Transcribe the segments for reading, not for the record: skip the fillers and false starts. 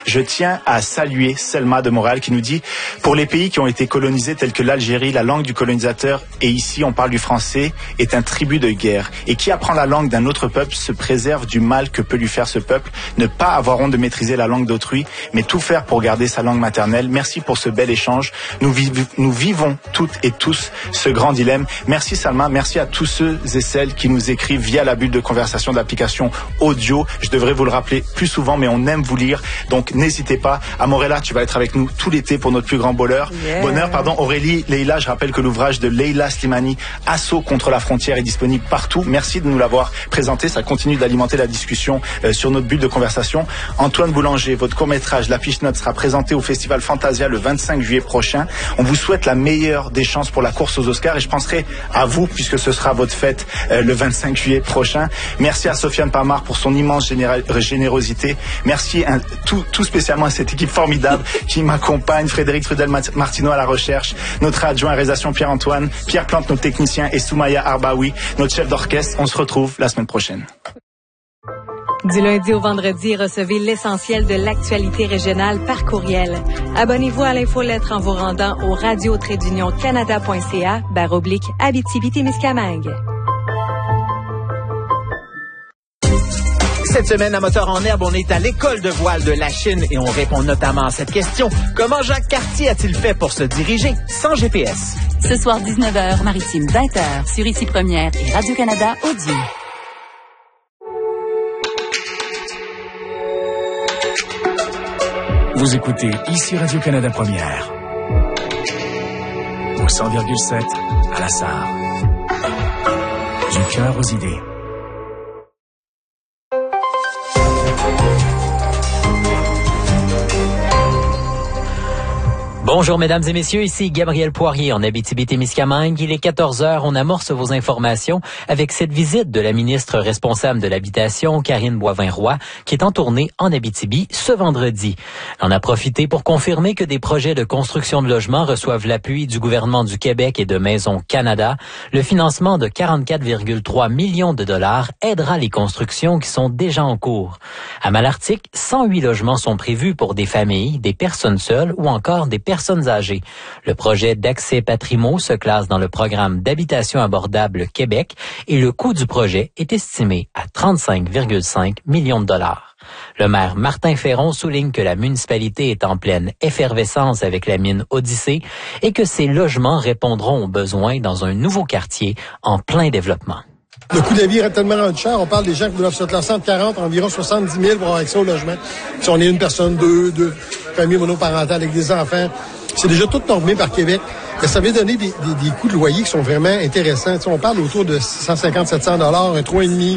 Je tiens à saluer Selma de Montréal qui nous dit « Pour les pays qui ont été colonisés tels que l'Algérie, la langue du colonisateur, et ici on parle du français, est un tribut de guerre. Et qui apprend la langue d'un autre peuple se préserve du mal que peut lui faire ce peuple. Ne pas avoir honte de maîtriser la langue d'autrui, mais tout faire pour garder sa langue maternelle. Merci pour ce bel échange. Nous vivons toutes et tous ce grand dilemme. Merci Selma, merci à tous ceux et celles qui nous écrivent via la bulle de conversation d'application audio. Je devrais vous le rappeler plus souvent, mais on aime vous lire. Donc n'hésitez pas. Amorella, tu vas être avec nous tout l'été pour notre plus grand bonheur. Aurélie, Leïla, je rappelle que l'ouvrage de Leïla Slimani, Assaut contre la frontière, est disponible partout. Merci de nous l'avoir présenté. Ça continue d'alimenter la discussion sur notre bulle de conversation. Antoine Boulanger, votre court-métrage La Fiche Note sera présenté au Festival Fantasia le 25 juillet prochain. On vous souhaite la meilleure des chances pour la course aux Oscars et je penserai à vous puisque ce sera votre fête le 25 juillet prochain. Merci à Sofiane Pamar pour son immense générosité. Merci tout spécialement à cette équipe formidable qui m'accompagne, Frédéric Trudel-Martineau à la recherche, notre adjoint à réalisation Pierre-Antoine, Pierre Plante, notre technicien, et Soumaya Arbaoui, notre chef d'orchestre. On se retrouve la semaine prochaine. Du lundi au vendredi, recevez l'essentiel de l'actualité régionale par courriel. Abonnez-vous à l'infolettre en vous rendant au radio-canada.ca/Abitibi-Témiscamingue. Cette semaine, à Moteur en herbe, on est à l'école de voile de la Chine et on répond notamment à cette question. Comment Jacques Cartier a-t-il fait pour se diriger sans GPS? Ce soir, 19h, Maritime 20h, sur Ici Première et Radio-Canada Audio. Vous écoutez Ici Radio-Canada Première. Au 100,7 à la Sarre. Du cœur aux idées. Bonjour mesdames et messieurs, ici Gabriel Poirier en Abitibi-Témiscamingue. Il est 14h, on amorce vos informations avec cette visite de la ministre responsable de l'Habitation, Karine Boivin-Roy, qui est en tournée en Abitibi ce vendredi. On a profité pour confirmer que des projets de construction de logements reçoivent l'appui du gouvernement du Québec et de Maison Canada. Le financement de 44,3 millions de dollars aidera les constructions qui sont déjà en cours. À Malartic, 108 logements sont prévus pour des familles, des personnes seules ou encore des personnes âgées. Le projet d'Accès Patrimo se classe dans le programme d'habitation abordable Québec et le coût du projet est estimé à 35,5 millions de dollars. Le maire Martin Ferron souligne que la municipalité est en pleine effervescence avec la mine Odyssée et que ces logements répondront aux besoins dans un nouveau quartier en plein développement. Le coût de la vie est tellement rendu cher. On parle des gens qui doivent se classer entre 40 et environ 70 000 pour avoir accès au logement. Si on est une personne, deux familles monoparentales avec des enfants, c'est déjà tout normé par Québec. Mais ça veut donner des coûts de loyer qui sont vraiment intéressants. Tu sais, on parle autour de 650-700 $, un 3,5,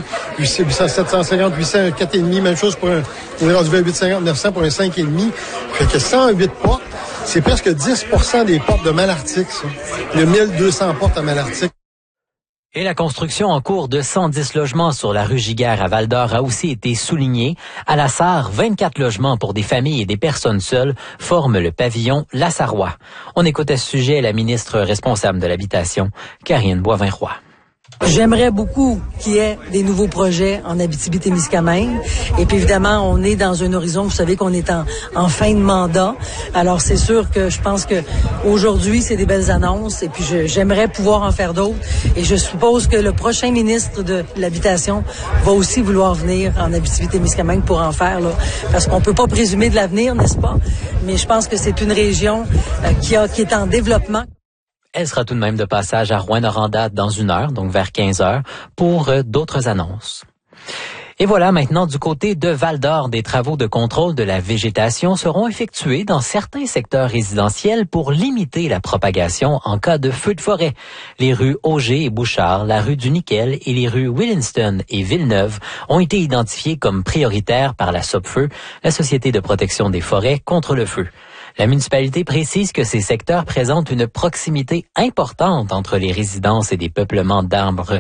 750, 800, un 4,5, même chose pour un 850, 900 pour un 5,5. Fait que 108 portes, c'est presque 10% des portes de Malartic, ça. Il y a 1200 portes à Malartic. Et la construction en cours de 110 logements sur la rue Giguère à Val-d'Or a aussi été soulignée. À la Sarre, 24 logements pour des familles et des personnes seules forment le pavillon La Sarrois. On écoute à ce sujet la ministre responsable de l'Habitation, Karine Boivin-Roy. J'aimerais beaucoup qu'il y ait des nouveaux projets en Abitibi-Témiscamingue. Et puis évidemment, on est dans un horizon, vous savez qu'on est en fin de mandat. Alors c'est sûr que je pense que aujourd'hui, c'est des belles annonces et puis j'aimerais pouvoir en faire d'autres. Et je suppose que le prochain ministre de l'Habitation va aussi vouloir venir en Abitibi-Témiscamingue pour en faire, là. Parce qu'on peut pas présumer de l'avenir, n'est-ce pas? Mais je pense que c'est une région qui est en développement. Elle sera tout de même de passage à Rouyn-Noranda dans 1 heure, donc vers 15 heures, pour d'autres annonces. Et voilà, maintenant, du côté de Val-d'Or, des travaux de contrôle de la végétation seront effectués dans certains secteurs résidentiels pour limiter la propagation en cas de feu de forêt. Les rues Auger et Bouchard, la rue du Nickel et les rues Williamston et Villeneuve ont été identifiées comme prioritaires par la SOPFEU, la Société de protection des forêts contre le feu. La municipalité précise que ces secteurs présentent une proximité importante entre les résidences et des peuplements d'arbres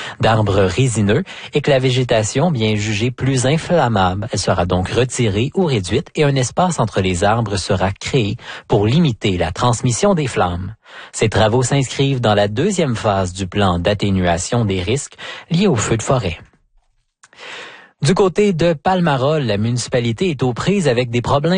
résineux et que la végétation, bien jugée plus inflammable, elle sera donc retirée ou réduite et un espace entre les arbres sera créé pour limiter la transmission des flammes. Ces travaux s'inscrivent dans la 2e phase du plan d'atténuation des risques liés aux feux de forêt. Du côté de Palmarol, la municipalité est aux prises avec des problèmes